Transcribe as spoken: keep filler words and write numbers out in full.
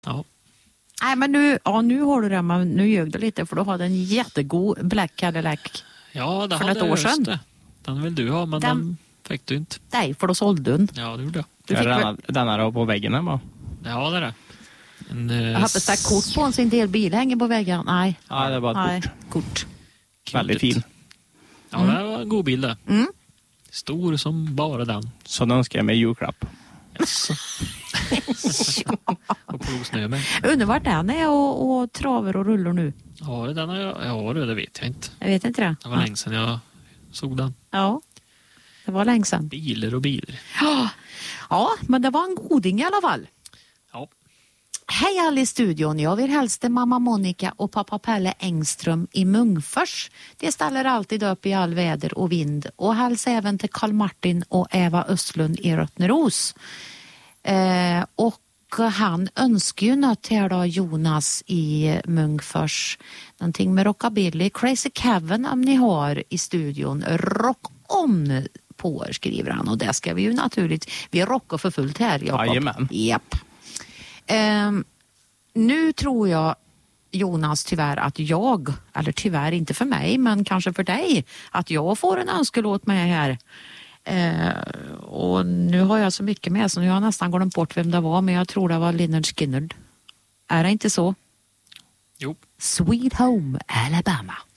Ja. Nej, men nu, ja, nu har du det, men nu ljög du lite för du hade en jättegod Black Cadillac. Ja, det för hade ett år sedan. Det. Den vill du ha, men den, den fick du inte. Nej, för då sålde du. Ja, det gjorde jag. Du fick denna, denna då på väggen hemma? Ja, det är det. En, jag hade sagt kort på en sin del bil hänger på väggen. Nej. Ja, det var ett Nej. kort. kort. Väldigt fin. Ja, mm. det var en god bil det. Mm. Stor som bara den. Så den önskar jag mig julklapp. Yes. ja. Och plogsnö med. Undrar vart den är och, och traver och rullar nu. Ja, den har jag, ja, det vet jag inte. Jag vet inte det. Det var ja. länge sedan jag såg den. Ja, det var länge sedan. Bilar och bilar. Ja, ja men det var en goding i alla fall. Ja. Hej alla i studion, jag vill hälsa mamma Monica och pappa Pelle Engström i Munkfors. De ställer alltid upp i all väder och vind. Och hälsa även till Karl Martin och Eva Östlund i Rötneros. Eh, och han önskar ju något här då, Jonas i Munkfors. Någonting med rockabilly. Crazy Kevin om ni har i studion. Rock on på er, skriver han. Och det ska vi ju naturligt. Vi rockar för fullt här, Jakob. Jajamän. Japp. Um, nu tror jag, Jonas, tyvärr att jag, eller tyvärr inte för mig, men kanske för dig, att jag får en önskelåt med här. Uh, och nu har jag så mycket med så nu har jag nästan glömt bort vem det var, men jag tror det var Lynyrd Skynyrd. Är det inte så? Jo. Sweet Home Alabama.